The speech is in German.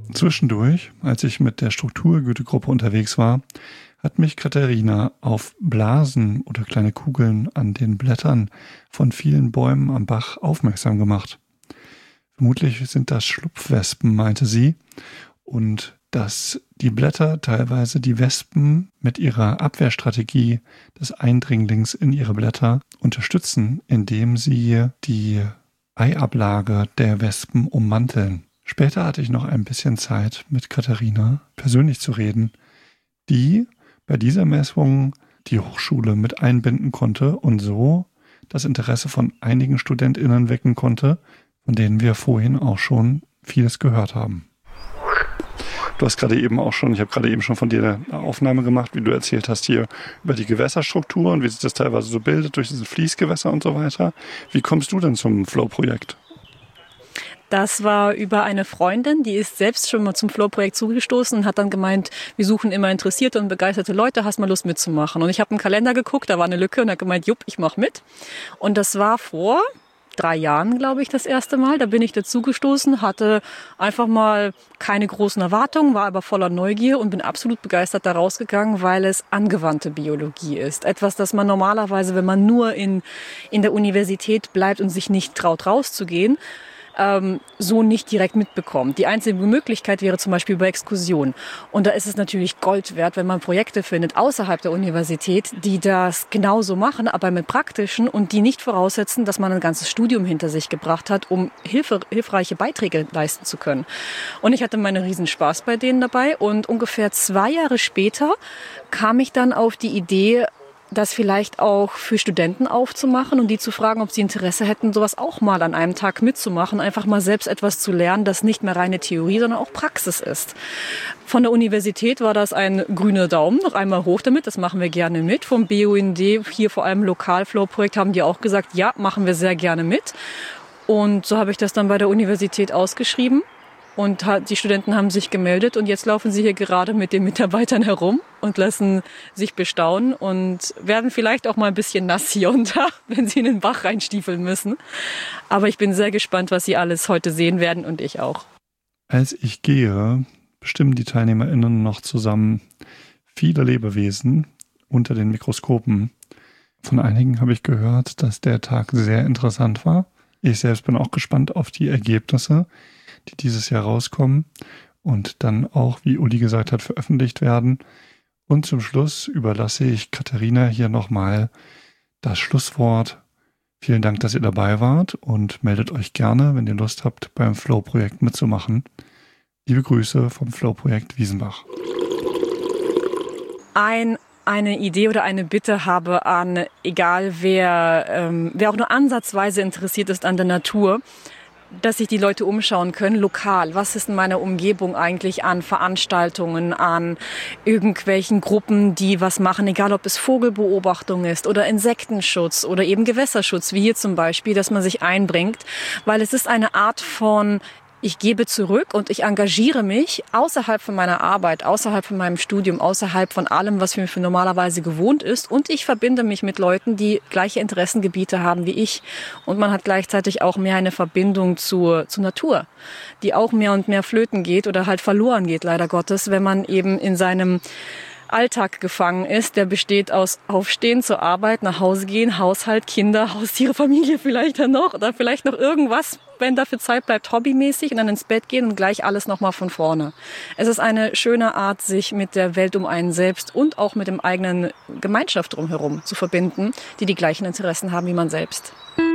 Zwischendurch, als ich mit der Strukturgütegruppe unterwegs war, hat mich Katharina auf Blasen oder kleine Kugeln an den Blättern von vielen Bäumen am Bach aufmerksam gemacht. Vermutlich sind das Schlupfwespen, meinte sie, und dass die Blätter teilweise die Wespen mit ihrer Abwehrstrategie des Eindringlings in ihre Blätter unterstützen, indem sie die Eiablage der Wespen ummanteln. Später hatte ich noch ein bisschen Zeit, mit Katharina persönlich zu reden, die bei dieser Messung die Hochschule mit einbinden konnte und so das Interesse von einigen StudentInnen wecken konnte, von denen wir vorhin auch schon vieles gehört haben. Du hast gerade eben auch schon, ich habe gerade eben schon von dir eine Aufnahme gemacht, wie du erzählt hast hier über die Gewässerstruktur und wie sich das teilweise so bildet durch diese Fließgewässer und so weiter. Wie kommst du denn zum Flow-Projekt? Das war über eine Freundin, die ist selbst schon mal zum Flow-Projekt zugestoßen und hat dann gemeint, wir suchen immer interessierte und begeisterte Leute, hast mal Lust mitzumachen? Und ich habe einen Kalender geguckt, da war eine Lücke und hat gemeint, jupp, ich mache mit. Und das war vor 3 Jahren, glaube ich, das erste Mal. Da bin ich dazugestoßen, hatte einfach mal keine großen Erwartungen, war aber voller Neugier und bin absolut begeistert da rausgegangen, weil es angewandte Biologie ist. Etwas, das man normalerweise, wenn man nur in der Universität bleibt und sich nicht traut, rauszugehen, so nicht direkt mitbekommt. Die einzige Möglichkeit wäre zum Beispiel über Exkursion. Und da ist es natürlich Gold wert, wenn man Projekte findet außerhalb der Universität, die das genauso machen, aber mit praktischen und die nicht voraussetzen, dass man ein ganzes Studium hinter sich gebracht hat, um hilfreiche Beiträge leisten zu können. Und ich hatte meinen Riesenspaß bei denen dabei und ungefähr 2 Jahre später kam ich dann auf die Idee, das vielleicht auch für Studenten aufzumachen und die zu fragen, ob sie Interesse hätten, sowas auch mal an einem Tag mitzumachen, einfach mal selbst etwas zu lernen, das nicht mehr reine Theorie, sondern auch Praxis ist. Von der Universität war das ein grüner Daumen, noch einmal hoch damit, das machen wir gerne mit. Vom BUND, hier vor allem Lokalflow-Projekt, haben die auch gesagt, ja, machen wir sehr gerne mit. Und so habe ich das dann bei der Universität ausgeschrieben. Und die Studenten haben sich gemeldet und jetzt laufen sie hier gerade mit den Mitarbeitern herum und lassen sich bestaunen und werden vielleicht auch mal ein bisschen nass hier und da, wenn sie in den Bach reinstiefeln müssen. Aber ich bin sehr gespannt, was sie alles heute sehen werden und ich auch. Als ich gehe, bestimmen die TeilnehmerInnen noch zusammen viele Lebewesen unter den Mikroskopen. Von einigen habe ich gehört, dass der Tag sehr interessant war. Ich selbst bin auch gespannt auf die Ergebnisse, die dieses Jahr rauskommen und dann auch, wie Uli gesagt hat, veröffentlicht werden. Und zum Schluss überlasse ich Katharina hier nochmal das Schlusswort. Vielen Dank, dass ihr dabei wart und meldet euch gerne, wenn ihr Lust habt, beim Flow-Projekt mitzumachen. Liebe Grüße vom Flow-Projekt Wiesenbach. Eine Idee oder eine Bitte habe an, egal wer auch nur ansatzweise interessiert ist an der Natur, dass sich die Leute umschauen können, lokal. Was ist in meiner Umgebung eigentlich an Veranstaltungen, an irgendwelchen Gruppen, die was machen, egal ob es Vogelbeobachtung ist oder Insektenschutz oder eben Gewässerschutz, wie hier zum Beispiel, dass man sich einbringt, weil es ist eine Art von ich gebe zurück und ich engagiere mich außerhalb von meiner Arbeit, außerhalb von meinem Studium, außerhalb von allem, was mir für normalerweise gewohnt ist. Und ich verbinde mich mit Leuten, die gleiche Interessengebiete haben wie ich. Und man hat gleichzeitig auch mehr eine Verbindung zur Natur, die auch mehr und mehr flöten geht oder halt verloren geht, leider Gottes, wenn man eben in seinem Alltag gefangen ist, der besteht aus Aufstehen, zur Arbeit, nach Hause gehen, Haushalt, Kinder, Haustiere, Familie vielleicht dann noch oder vielleicht noch irgendwas, wenn dafür Zeit bleibt, hobbymäßig und dann ins Bett gehen und gleich alles nochmal von vorne. Es ist eine schöne Art, sich mit der Welt um einen selbst und auch mit dem eigenen Gemeinschaft drumherum zu verbinden, die die gleichen Interessen haben wie man selbst.